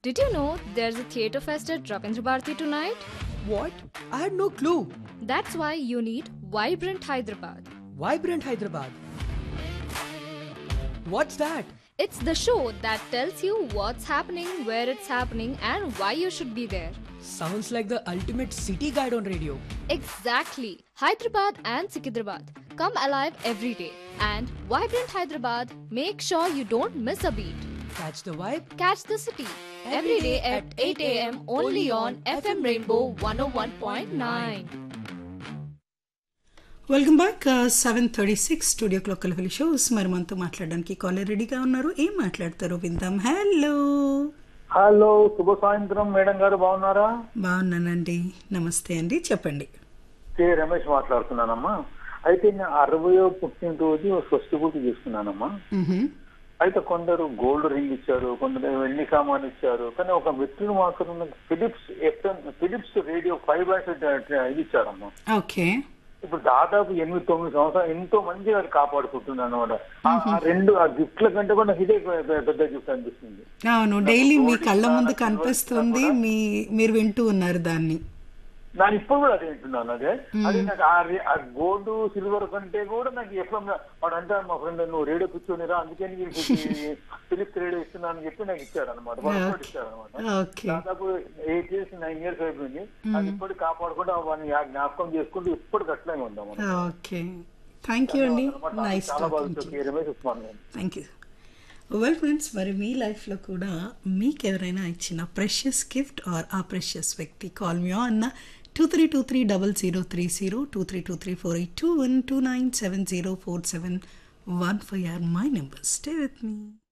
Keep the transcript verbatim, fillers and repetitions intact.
Did you know there's a theatre fest at Ravindra Bharati tonight? What? I had no clue. That's why you need Vibrant Hyderabad. Vibrant Hyderabad. What's that? It's the show that tells you what's happening, where it's happening, and why you should be there. Sounds like the ultimate city guide on radio. Exactly. Hyderabad and Sikidrabad come alive every day. And Vibrant Hyderabad, make sure you don't miss a beat. Catch the vibe. Catch the city every day at eight a.m. only on F M Rainbow one oh one point nine. Welcome back seven thirty six studio clock కలిపి shows మరి మనతో మాట్లాడడానికి caller రెడీగా ఉన్నారు. ఏం మాట్లాడతారో విందాం. Hello hello శుభ సాయంత్రం మేడం గారు, బాగున్నారా? బాగున్నానండి, నమస్తే అండి, చెప్పండి. కే రమేష్ మాట్లాడుతున్నానమ్మా. అయితే నేను అరవయో పుట్టినరోజు స్వస్తి పూర్తి చేసుకున్నానమ్మా. అయితే కొందరు గోల్డ్ రింగ్ ఇచ్చారు, కొందరు వెండి సామాన్ ఇచ్చారు, కానీ ఒక మిత్రుడు మాత్రం Philips FM Philips radio five bats ఇది ఇచ్చారమ్మా. ఓకే. ఇప్పుడు దాదాపు ఎనిమిది తొమ్మిది సంవత్సరాలు ఎంతో మంచిగా అది కాపాడుకుంటున్నాను అనమాట. ఆ రెండు ఆ గిఫ్ట్ల కంటే కూడా ఇదే పెద్ద గిఫ్ట్ అనిపిస్తుంది. అవును, డైలీ మీ కళ్ళ ముందు కనిపిస్తుంది, మీ మీరు వింటూ ఉన్నారు దాన్ని. నేను ఇప్పుడు కూడా అదే వింటున్నాను. అదే అదే నాకు ఆ గోల్డ్ సిల్వర్ కంటే కూడా నాకు ఎఫ్ఎం వాడు అంటే మా ఫ్రెండ్ నువ్వు రేడియో కూర్చొనిరా, అందుకే ఫిలిప్స్ రేడియో ఇస్తున్నాను అని చెప్పి నాకు ఇచ్చాడు అనమాట. వాళ్ళు ఇచ్చాడు అనమాట. దాదాపు ఎయిట్ ఇయర్స్ నైన్ ఇయర్స్ అయిపోయింది. అది ఇప్పటికి కాపాడుకుంటూ వాడిని జ్ఞాపకం చేసుకుంటూ ఇప్పటికి అట్లే ఉందాం. ఓకే, థ్యాంక్ యూ అండి. Nice talking to you. Ramesh Osman. Thank you. Well friends, మరి మీ లైఫ్లో కూడా మీకు ఎవరైనా ఇచ్చిన ప్రెషియస్ గిఫ్ట్ ఆర్ ఆ ప్రెషియస్ వ్యక్తి, call me on two three two three double zero three zero two three two three four eight two one two nine seven zero four seven one five are my number. Stay with me.